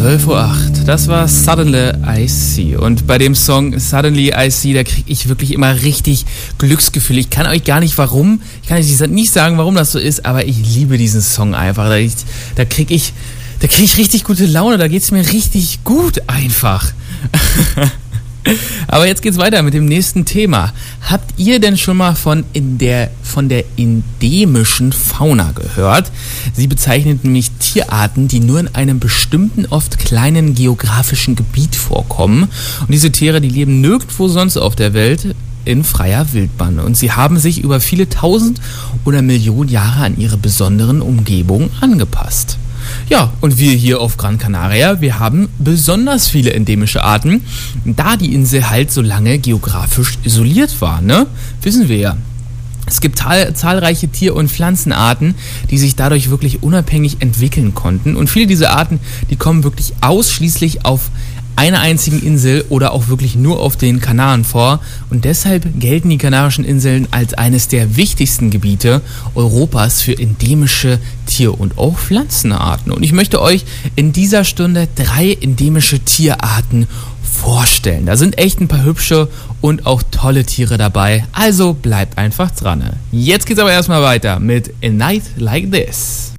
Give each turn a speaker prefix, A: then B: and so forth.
A: 12:08 Uhr, das war Suddenly I See. Und bei dem Song Suddenly I See, da kriege ich wirklich immer richtig Glücksgefühle. Ich kann euch gar nicht warum, ich kann euch nicht sagen, warum das so ist, aber ich liebe diesen Song einfach. Da kriege ich richtig gute Laune, da geht es mir richtig gut einfach. Aber jetzt geht's weiter mit dem nächsten Thema. Habt ihr denn schon mal von der endemischen Fauna gehört? Sie bezeichnet nämlich Tierarten, die nur in einem bestimmten, oft kleinen geografischen Gebiet vorkommen. Und diese Tiere, die leben nirgendwo sonst auf der Welt in freier Wildbahn. Und sie haben sich über viele tausend oder Millionen Jahre an ihre besonderen Umgebungen angepasst. Ja, und wir hier auf Gran Canaria, wir haben besonders viele endemische Arten, da die Insel halt so lange geografisch isoliert war, ne? Wissen wir ja. Es gibt zahlreiche Tier- und Pflanzenarten, die sich dadurch wirklich unabhängig entwickeln konnten. Und viele dieser Arten, die kommen wirklich ausschließlich auf einer einzigen Insel oder auch wirklich nur auf den Kanaren vor. Und deshalb gelten die Kanarischen Inseln als eines der wichtigsten Gebiete Europas für endemische Tier- und auch Pflanzenarten. Und ich möchte euch in dieser Stunde 3 endemische Tierarten vorstellen. Da sind echt ein paar hübsche und auch tolle Tiere dabei. Also bleibt einfach dran. Jetzt geht's aber erstmal weiter mit A Night Like This.